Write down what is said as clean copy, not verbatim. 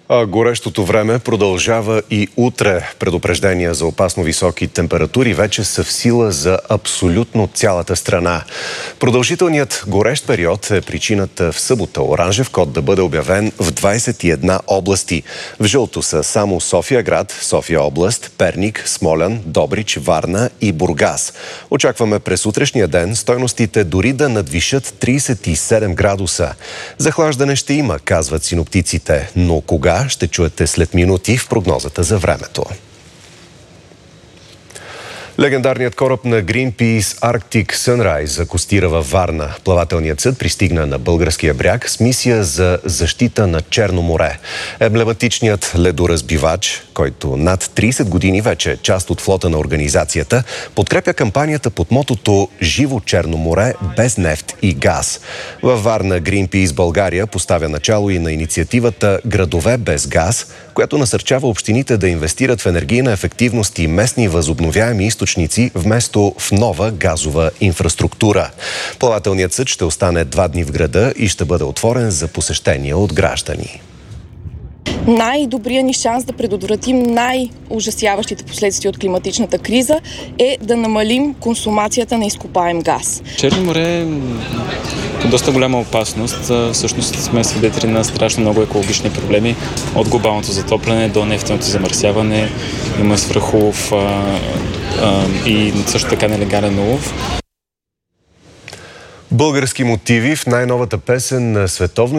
Горещото време продължава и утре. Предупреждения за опасно високи температури вече са в сила за абсолютно цялата страна. Продължителният горещ период е причината в събота оранжев код да бъде обявен в 21 области. В жълто са само София град, София област, Перник, Смолян, Добрич, Варна и Бургас. Очакваме през утрешния ден стойностите дори да надвишат 37 градуса. Захлаждане ще има, казват синоптиците, но кога ще чуете след минути в прогнозата за времето. Легендарният кораб на Greenpeace Arctic Sunrise акостира във Варна. Плавателният съд пристигна на българския бряг с мисия за защита на Черно море. Емблематичният ледоразбивач, който над 30 години вече е част от флота на организацията, подкрепя кампанията под мотото «Живо Черно море без нефт и газ». Във Варна Greenpeace България поставя начало и на инициативата «Градове без газ», която насърчава общините да инвестират в енергийна ефективност и местни възобновяеми източници вместо в нова газова инфраструктура. Плавателният съд ще остане 2 дни в града и ще бъде отворен за посещения от граждани. Най-добрият ни шанс да предотвратим най-ужасяващите последствия от климатичната криза е да намалим консумацията на изкопаем газ. Черно море е доста голяма опасност. Всъщност сме свидетели на страшно много екологични проблеми. От глобалното затопляне до нефтеното замърсяване. Има свръхулов и също така нелегален улов. Български мотиви в най-новата песен на световно